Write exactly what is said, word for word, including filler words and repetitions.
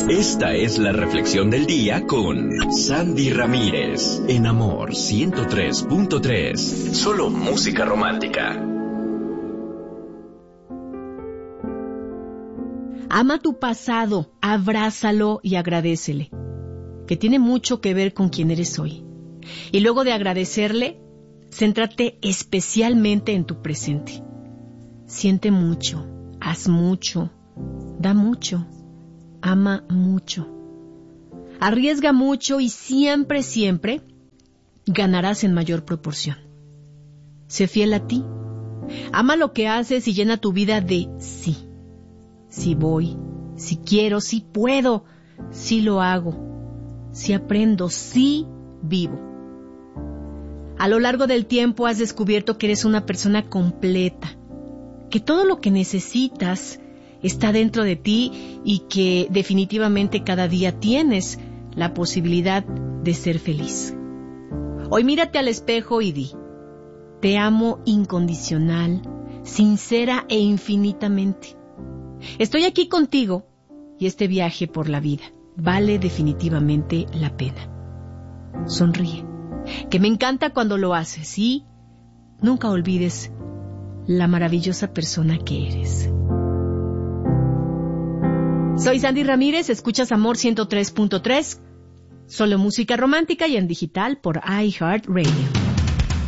Esta es la reflexión del día con Sandy Ramírez en Amor ciento tres punto tres. Solo música romántica. Ama tu pasado, abrázalo y agradécele, que tiene mucho que ver con quién eres hoy. Y luego de agradecerle, céntrate especialmente en tu presente. Siente mucho, haz mucho, da mucho, ama mucho. Arriesga mucho y siempre, siempre ganarás en mayor proporción. Sé fiel a ti. Ama lo que haces y llena tu vida de sí. Si voy, si quiero, si puedo, si lo hago, si aprendo, si vivo. A lo largo del tiempo has descubierto que eres una persona completa, que todo lo que necesitas está dentro de ti y que definitivamente cada día tienes la posibilidad de ser feliz. Hoy mírate al espejo y di: te amo incondicional, sincera e infinitamente. Estoy aquí contigo y este viaje por la vida vale definitivamente la pena. Sonríe, que me encanta cuando lo haces, y nunca olvides la maravillosa persona que eres. Soy Sandy Ramírez, escuchas Amor ciento tres punto tres, solo música romántica y en digital por iHeartRadio.